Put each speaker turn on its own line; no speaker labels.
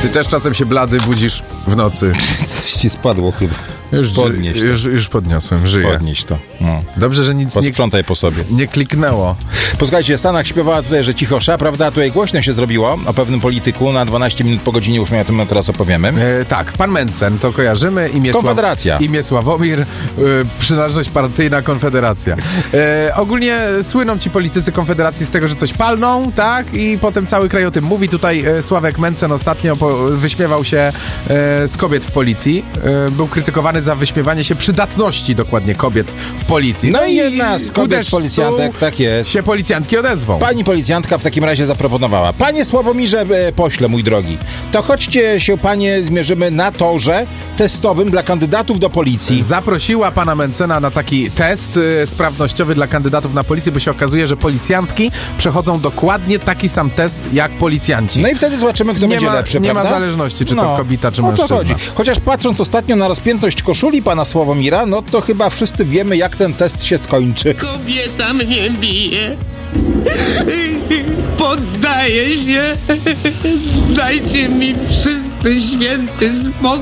Ty też czasem się blady budzisz w nocy.
Coś ci spadło chyba.
Już podniosłem, żyję.
Podnieś to. No.
Dobrze, że nic
Posprzątaj po sobie.
nie kliknęło.
Posłuchajcie, Stanach śpiewała tutaj, że cicho sza, prawda? Tutaj głośno się zrobiło o pewnym polityku na 12 minut po godzinie 8, o tym teraz opowiemy.
Tak, pan Mencen, to kojarzymy.
Konfederacja.
Imię Sławomir, przynależność partyjna, Konfederacja. Ogólnie słyną ci politycy Konfederacji z tego, że coś palną, tak? I potem cały kraj o tym mówi. Tutaj Sławek Mencen ostatnio wyśmiewał się z kobiet w policji. Był krytykowany za wyśmiewanie się przydatności dokładnie kobiet w policji.
No i jedna z kobiet policjantek, tak jest,
się policjantki odezwą.
Pani policjantka w takim razie zaproponowała: panie Sławomirze, pośle mój drogi, to chodźcie się, panie, zmierzymy na torze testowym dla kandydatów do policji.
Zaprosiła pana Mencena na taki test sprawnościowy dla kandydatów na policję, bo się okazuje, że policjantki przechodzą dokładnie taki sam test jak policjanci.
No i wtedy zobaczymy, kto będzie lepszy,
nie
prawda?
ma zależności, czy to kobieta, czy mężczyzna.
To chodzi. Chociaż patrząc ostatnio na rozpiętość koszuli pana Sławomira, no to chyba wszyscy wiemy, jak ten test się skończy.
Kobieta mnie bije. Poddaję się. Dajcie mi wszyscy święty spokój.